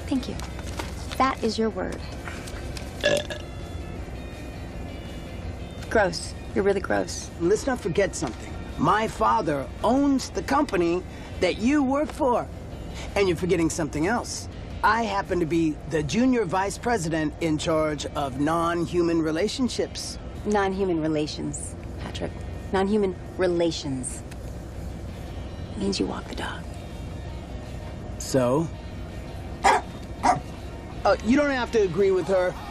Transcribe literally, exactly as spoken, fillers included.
Thank you. That is your word. Gross. You're really gross. Let's not forget something. My father owns the company that you work for. And you're forgetting something else. I happen to be the junior vice president in charge of non-human relationships. Non-human relations, Patrick. Non-human relations. It means you walk the dog. So? Uh, you don't have to agree with her.